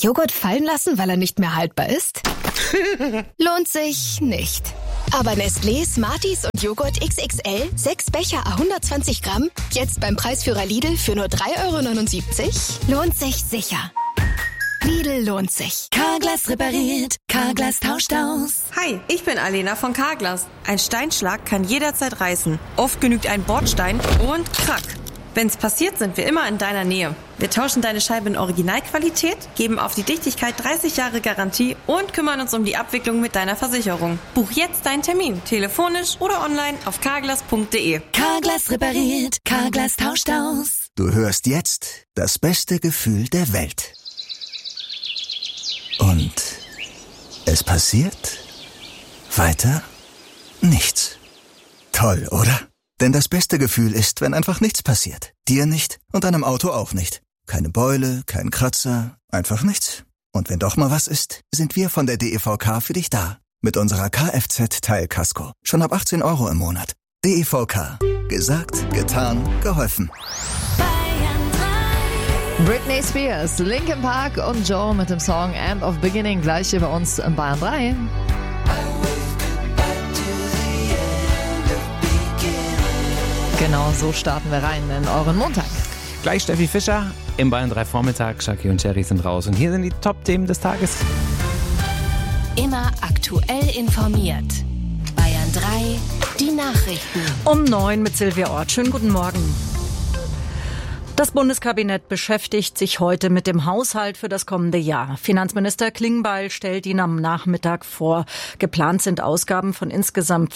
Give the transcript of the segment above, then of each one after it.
Joghurt fallen lassen, weil er nicht mehr haltbar ist? Lohnt sich nicht. Aber Nestlé, Smarties und Joghurt XXL, 6 Becher à 120 Gramm, jetzt beim Preisführer Lidl für nur 3,79 €? Lohnt sich sicher. Lidl lohnt sich. Carglass repariert, Carglass tauscht aus. Hi, ich bin Alena von Carglass. Ein Steinschlag kann jederzeit reißen. Oft genügt ein Bordstein und krack. Wenn's passiert, sind wir immer in deiner Nähe. Wir tauschen deine Scheibe in Originalqualität, geben auf die Dichtigkeit 30 Jahre Garantie und kümmern uns um die Abwicklung mit deiner Versicherung. Buch jetzt deinen Termin, telefonisch oder online auf carglass.de. Carglass repariert, Carglass tauscht aus. Du hörst jetzt das beste Gefühl der Welt. Und es passiert weiter nichts. Toll, oder? Denn das beste Gefühl ist, wenn einfach nichts passiert. Dir nicht und deinem Auto auch nicht. Keine Beule, kein Kratzer, einfach nichts. Und wenn doch mal was ist, sind wir von der DEVK für dich da. Mit unserer Kfz-Teilkasko. Schon ab 18 € im Monat. DEVK. Gesagt, getan, geholfen. Britney Spears, Linkin Park und Joe mit dem Song End of Beginning gleich hier bei uns in Bayern 3. Genau so starten wir rein in euren Montag. Gleich Steffi Fischer im Bayern 3 Vormittag. Shaki und Cherry sind raus. Und hier sind die Top-Themen des Tages. Immer aktuell informiert. Bayern 3, die Nachrichten. Um 9 mit Silvia Ort. Schönen guten Morgen. Das Bundeskabinett beschäftigt sich heute mit dem Haushalt für das kommende Jahr. Finanzminister Klingbeil stellt ihn am Nachmittag vor. Geplant sind Ausgaben von insgesamt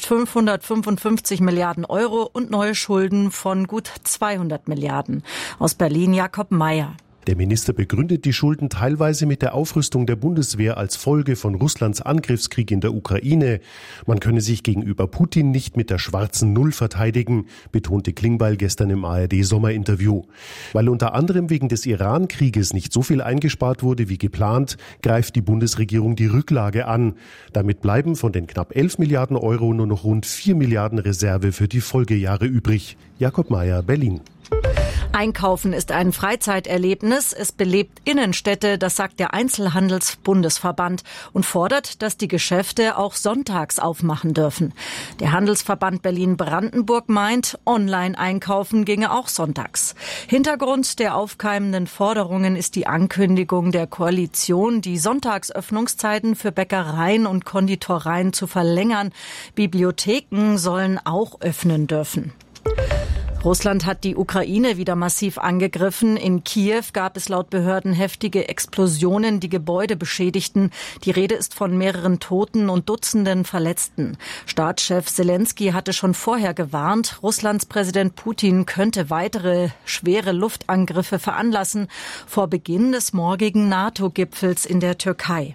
555 Milliarden € und neue Schulden von gut 200 Milliarden. Aus Berlin Jakob Mayer. Der Minister begründet die Schulden teilweise mit der Aufrüstung der Bundeswehr als Folge von Russlands Angriffskrieg in der Ukraine. Man könne sich gegenüber Putin nicht mit der schwarzen Null verteidigen, betonte Klingbeil gestern im ARD-Sommerinterview. Weil unter anderem wegen des Iran-Krieges nicht so viel eingespart wurde wie geplant, greift die Bundesregierung die Rücklage an. Damit bleiben von den knapp 11 Milliarden € nur noch rund 4 Milliarden Reserve für die Folgejahre übrig. Jakob Mayer, Berlin. Einkaufen ist ein Freizeiterlebnis. Es belebt Innenstädte, das sagt der Einzelhandelsbundesverband und fordert, dass die Geschäfte auch sonntags aufmachen dürfen. Der Handelsverband Berlin-Brandenburg meint, Online-Einkaufen ginge auch sonntags. Hintergrund der aufkeimenden Forderungen ist die Ankündigung der Koalition, die Sonntagsöffnungszeiten für Bäckereien und Konditoreien zu verlängern. Bibliotheken sollen auch öffnen dürfen. Russland hat die Ukraine wieder massiv angegriffen. In Kiew gab es laut Behörden heftige Explosionen, die Gebäude beschädigten. Die Rede ist von mehreren Toten und Dutzenden Verletzten. Staatschef Selensky hatte schon vorher gewarnt, Russlands Präsident Putin könnte weitere schwere Luftangriffe veranlassen vor Beginn des morgigen NATO-Gipfels in der Türkei.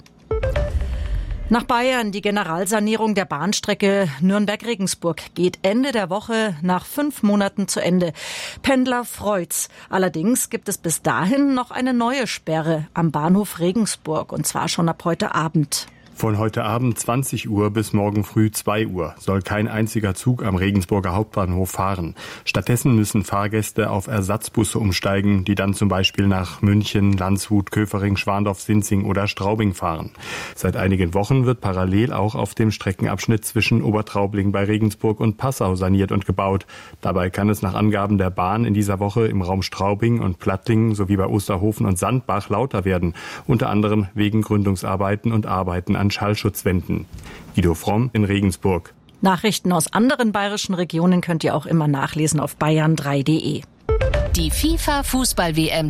Nach Bayern, die Generalsanierung der Bahnstrecke Nürnberg-Regensburg geht Ende der Woche nach 5 Monaten zu Ende. Pendler freut's. Allerdings gibt es bis dahin noch eine neue Sperre am Bahnhof Regensburg, und zwar schon ab heute Abend. Von heute Abend 20 Uhr bis morgen früh 2 Uhr soll kein einziger Zug am Regensburger Hauptbahnhof fahren. Stattdessen müssen Fahrgäste auf Ersatzbusse umsteigen, die dann zum Beispiel nach München, Landshut, Köfering, Schwandorf, Sinzing oder Straubing fahren. Seit einigen Wochen wird parallel auch auf dem Streckenabschnitt zwischen Obertraubling bei Regensburg und Passau saniert und gebaut. Dabei kann es nach Angaben der Bahn in dieser Woche im Raum Straubing und Plattling sowie bei Osterhofen und Sandbach lauter werden, unter anderem wegen Gründungsarbeiten und Arbeiten an Schallschutzwänden. Guido Fromm in Regensburg. Nachrichten aus anderen bayerischen Regionen könnt ihr auch immer nachlesen auf bayern3.de. Die FIFA-Fußball-WM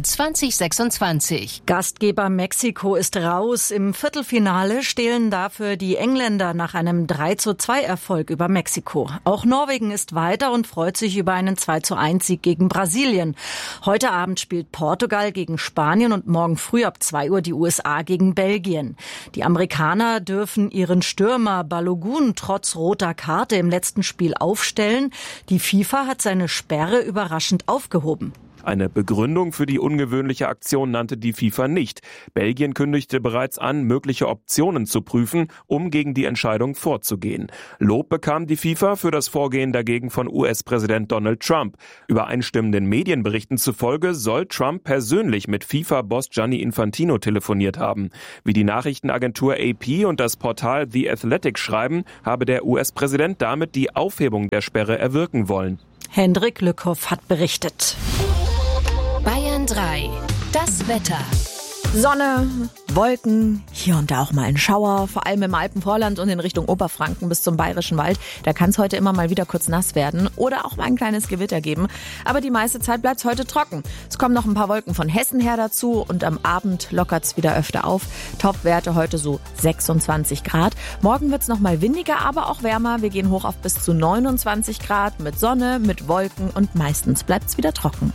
2026. Gastgeber Mexiko ist raus. Im Viertelfinale stehlen dafür die Engländer nach einem 3:2-Erfolg über Mexiko. Auch Norwegen ist weiter und freut sich über einen 2:1-Sieg gegen Brasilien. Heute Abend spielt Portugal gegen Spanien und morgen früh ab 2 Uhr die USA gegen Belgien. Die Amerikaner dürfen ihren Stürmer Balogun trotz roter Karte im letzten Spiel aufstellen. Die FIFA hat seine Sperre überraschend aufgehoben. Eine Begründung für die ungewöhnliche Aktion nannte die FIFA nicht. Belgien kündigte bereits an, mögliche Optionen zu prüfen, um gegen die Entscheidung vorzugehen. Lob bekam die FIFA für das Vorgehen dagegen von US-Präsident Donald Trump. Übereinstimmenden Medienberichten zufolge soll Trump persönlich mit FIFA-Boss Gianni Infantino telefoniert haben. Wie die Nachrichtenagentur AP und das Portal The Athletic schreiben, habe der US-Präsident damit die Aufhebung der Sperre erwirken wollen. Hendrik Lückhoff hat berichtet. Bayern 3. Das Wetter. Sonne, Wolken, hier und da auch mal ein Schauer, vor allem im Alpenvorland und in Richtung Oberfranken bis zum Bayerischen Wald. Da kann es heute immer mal wieder kurz nass werden oder auch mal ein kleines Gewitter geben. Aber die meiste Zeit bleibt es heute trocken. Es kommen noch ein paar Wolken von Hessen her dazu und am Abend lockert es wieder öfter auf. Topwerte heute so 26 Grad. Morgen wird es noch mal windiger, aber auch wärmer. Wir gehen hoch auf bis zu 29 Grad mit Sonne, mit Wolken und meistens bleibt es wieder trocken.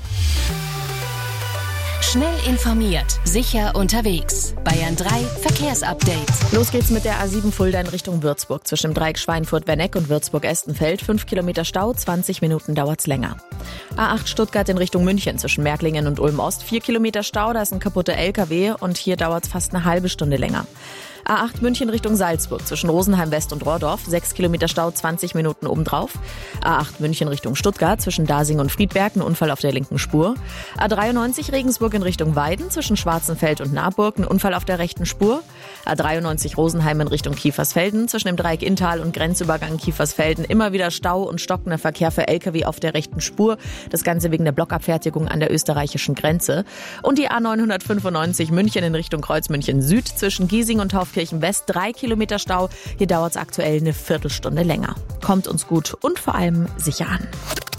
Schnell informiert, sicher unterwegs. Bayern 3 Verkehrsupdate. Los geht's mit der A7 Fulda in Richtung Würzburg. Zwischen dem Dreieck Schweinfurt-Werneck und Würzburg-Estenfeld. 5 Kilometer Stau, 20 Minuten dauert's länger. A8 Stuttgart in Richtung München zwischen Märklingen und Ulm-Ost. 4 Kilometer Stau, da ist ein kaputter LKW und hier dauert's fast eine halbe Stunde länger. A8 München Richtung Salzburg zwischen Rosenheim West und Rohrdorf, 6 Kilometer Stau, 20 Minuten obendrauf. A8 München Richtung Stuttgart zwischen Dasing und Friedberg, ein Unfall auf der linken Spur. A93 Regensburg in Richtung Weiden zwischen Schwarzenfeld und Naburg, ein Unfall auf der rechten Spur. A93 Rosenheim in Richtung Kiefersfelden zwischen dem Dreieck Inntal und Grenzübergang Kiefersfelden immer wieder Stau und stockender Verkehr für LKW auf der rechten Spur. Das Ganze wegen der Blockabfertigung an der österreichischen Grenze. Und die A995 München in Richtung Kreuzmünchen Süd zwischen Giesing und Taufkirchen West, 3 Kilometer Stau. Hier dauert es aktuell eine Viertelstunde länger. Kommt uns gut und vor allem sicher an.